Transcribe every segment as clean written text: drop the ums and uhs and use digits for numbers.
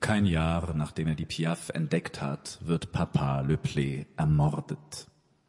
Kein Jahr, nachdem er die Piaf entdeckt hat, wird Papa Le Play ermordet.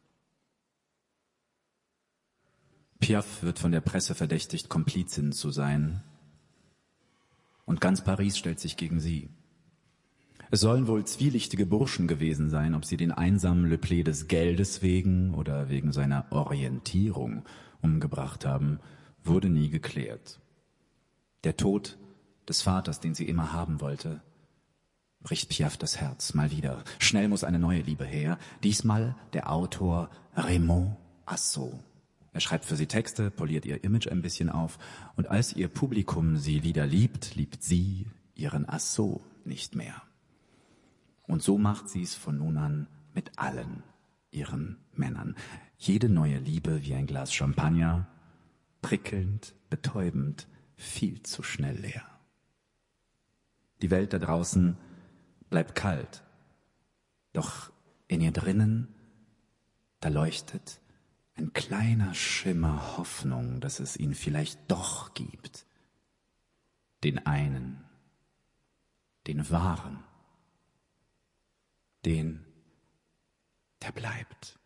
Piaf wird von der Presse verdächtigt, Komplizin zu sein. Und ganz Paris stellt sich gegen sie. Es sollen wohl zwielichtige Burschen gewesen sein, ob sie den einsamen Le Play des Geldes wegen oder wegen seiner Orientierung umgebracht haben, wurde nie geklärt. Der Tod des Vaters, den sie immer haben wollte, bricht Piaf das Herz, mal wieder. Schnell muss eine neue Liebe her. Diesmal der Autor Raymond Asso. Er schreibt für sie Texte, poliert ihr Image ein bisschen auf. Und als ihr Publikum sie wieder liebt, liebt sie ihren Asso nicht mehr. Und so macht sie es von nun an mit allen ihren Männern. Jede neue Liebe wie ein Glas Champagner, prickelnd, betäubend, viel zu schnell leer. Die Welt da draußen bleibt kalt, doch in ihr drinnen, da leuchtet ein kleiner Schimmer Hoffnung, dass es ihn vielleicht doch gibt. Den einen, den wahren, den, der bleibt.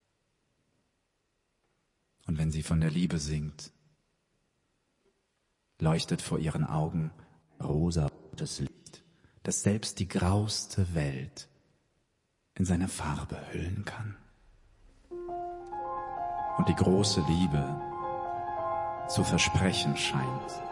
Und wenn sie von der Liebe singt, leuchtet vor ihren Augen rosarotes Licht, das selbst die grauste Welt in seine Farbe hüllen kann. Und die große Liebe zu versprechen scheint,